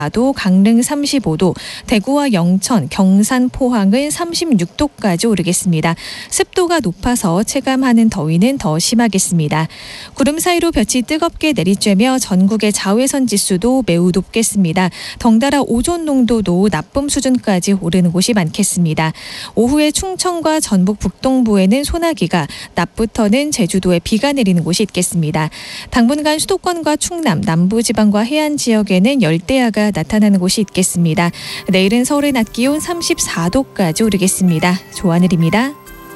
도 강릉 35도, 대구와 영천, 경산, 포항은 36도까지 오르겠습니다. 습도가 높아서 체감하는 더위는 더 심하겠습니다. 구름 사이로 볕이 뜨겁게 내리쬐며 전국의 자외선 지수도 매우 높겠습니다. 덩달아 오존 농도도 나쁨 수준까지 오르는 곳이 많겠습니다. 오후에 충청과 전북 북동부에는 소나기가, 낮부터는 제주도에 비가 내리는 곳이 있겠습니다. 당분간 수도권과 충남, 남부지방과 해안 지역에는 열대야가 나타나는 곳이 있겠습니다. 내일은 서울의 낮 기온 34도까지 오르겠습니다. 조하늘입니다.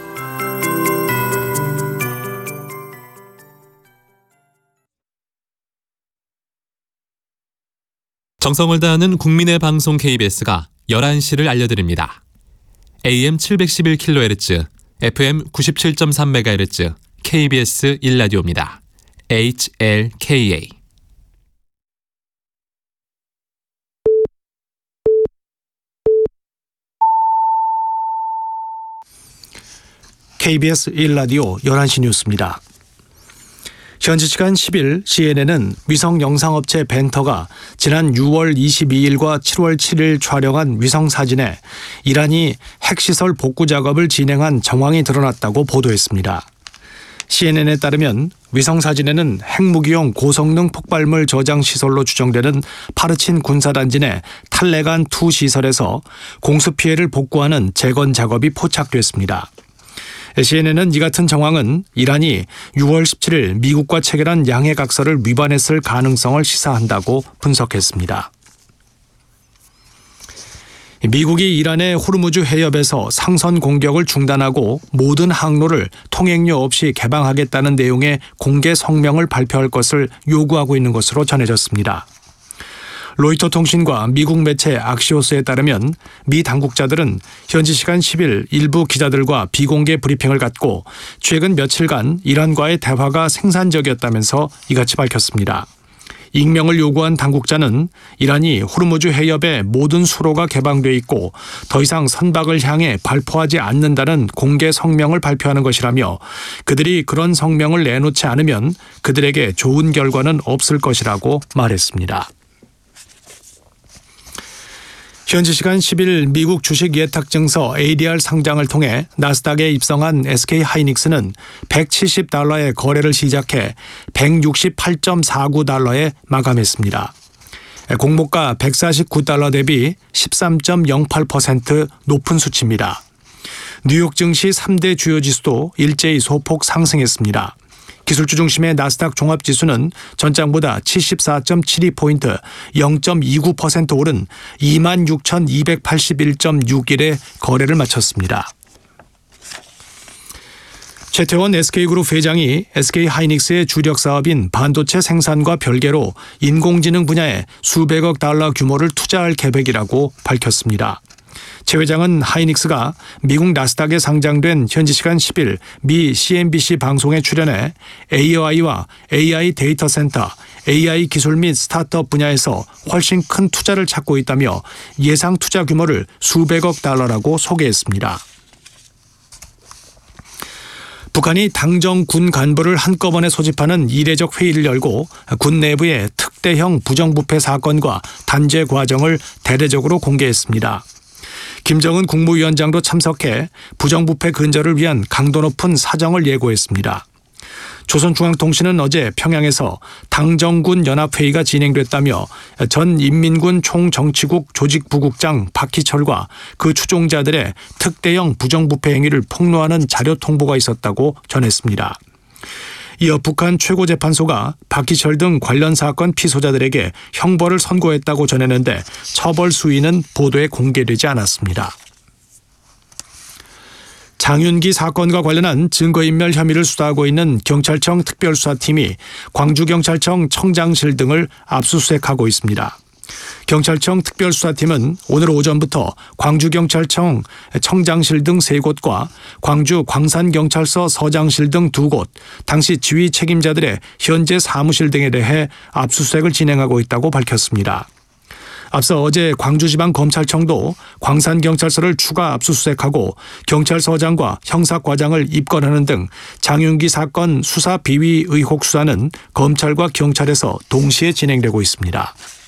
정성을 다하는 국민의 방송 KBS가 11시를 알려드립니다. AM 711kHz, FM 97.3MHz, KBS 1라디오입니다. HLKA. KBS 1라디오 11시 뉴스입니다. 현지 시간 10일 CNN은 위성 영상업체 벤터가 지난 6월 22일과 7월 7일 촬영한 위성 사진에 이란이 핵시설 복구 작업을 진행한 정황이 드러났다고 보도했습니다. CNN에 따르면 위성 사진에는 핵무기용 고성능 폭발물 저장 시설로 추정되는 파르친 군사단지 내 탈레간2 시설에서 공수 피해를 복구하는 재건 작업이 포착됐습니다. CNN은 이 같은 정황은 이란이 6월 17일 미국과 체결한 양해각서를 위반했을 가능성을 시사한다고 분석했습니다. 미국이 이란의 호르무즈 해협에서 상선 공격을 중단하고 모든 항로를 통행료 없이 개방하겠다는 내용의 공개 성명을 발표할 것을 요구하고 있는 것으로 전해졌습니다. 로이터 통신과 미국 매체 악시오스에 따르면 미 당국자들은 현지 시간 10일 일부 기자들과 비공개 브리핑을 갖고 최근 며칠간 이란과의 대화가 생산적이었다면서 이같이 밝혔습니다. 익명을 요구한 당국자는 이란이 호르무즈 해협의 모든 수로가 개방돼 있고 더 이상 선박을 향해 발포하지 않는다는 공개 성명을 발표하는 것이라며 그들이 그런 성명을 내놓지 않으면 그들에게 좋은 결과는 없을 것이라고 말했습니다. 현지 시간 10일 미국 주식 예탁 증서 ADR 상장을 통해 나스닥에 입성한 SK하이닉스는 $170에 거래를 시작해 $168.49에 마감했습니다. 공모가 $149 대비 13.08% 높은 수치입니다. 뉴욕 증시 3대 주요 지수도 일제히 소폭 상승했습니다. 기술주 중심의 나스닥 종합지수는 전장보다 74.72포인트 0.29% 오른 26,281.61에 거래를 마쳤습니다. 최태원 SK그룹 회장이 SK하이닉스의 주력 사업인 반도체 생산과 별개로 인공지능 분야에 수백억 달러 규모를 투자할 계획이라고 밝혔습니다. 최 회장은 하이닉스가 미국 나스닥에 상장된 현지 시간 10일 미 CNBC 방송에 출연해 AI와 AI 데이터 센터, AI 기술 및 스타트업 분야에서 훨씬 큰 투자를 찾고 있다며 예상 투자 규모를 수백억 달러라고 소개했습니다. 북한이 당정 군 간부를 한꺼번에 소집하는 이례적 회의를 열고 군 내부의 특대형 부정부패 사건과 단죄 과정을 대대적으로 공개했습니다. 김정은 국무위원장도 참석해 부정부패 근절을 위한 강도 높은 사정을 예고했습니다. 조선중앙통신은 어제 평양에서 당정군 연합회의가 진행됐다며 전 인민군 총정치국 조직부국장 박희철과 그 추종자들의 특대형 부정부패 행위를 폭로하는 자료 통보가 있었다고 전했습니다. 이어 북한 최고재판소가 박희철 등 관련 사건 피소자들에게 형벌을 선고했다고 전했는데 처벌 수위는 보도에 공개되지 않았습니다. 장윤기 사건과 관련한 증거인멸 혐의를 수사하고 있는 경찰청 특별수사팀이 광주경찰청 청장실 등을 압수수색하고 있습니다. 경찰청 특별수사팀은 오늘 오전부터 광주경찰청 청장실 등 3곳과 광주 광산경찰서 서장실 등 2곳, 당시 지휘 책임자들의 현재 사무실 등에 대해 압수수색을 진행하고 있다고 밝혔습니다. 앞서 어제 광주지방검찰청도 광산경찰서를 추가 압수수색하고 경찰서장과 형사과장을 입건하는 등 장윤기 사건 수사 비위 의혹 수사는 검찰과 경찰에서 동시에 진행되고 있습니다.